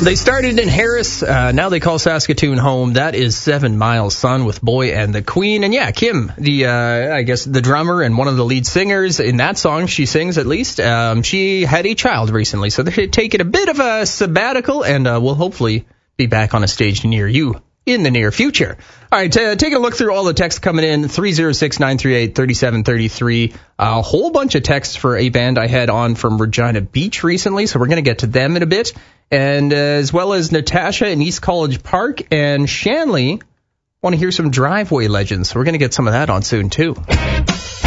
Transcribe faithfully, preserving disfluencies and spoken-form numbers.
They started in Harris, uh, now they call Saskatoon home. That is Seven Miles Sun with Boy and the Queen. And yeah, Kim, the uh, I guess the drummer and one of the lead singers in that song, she sings at least, um, she had a child recently. So they're taking a bit of a sabbatical, and uh, will hopefully be back on a stage near you in the near future. All right, uh, taking a look through all the texts coming in, three oh six, nine three eight, three seven three three. A whole bunch of texts for a band I had on from Regina Beach recently, so we're going to get to them in a bit. And uh, as well as Natasha in East College Park and Shanley want to hear some Driveway legends, so we're going to get some of that on soon, too.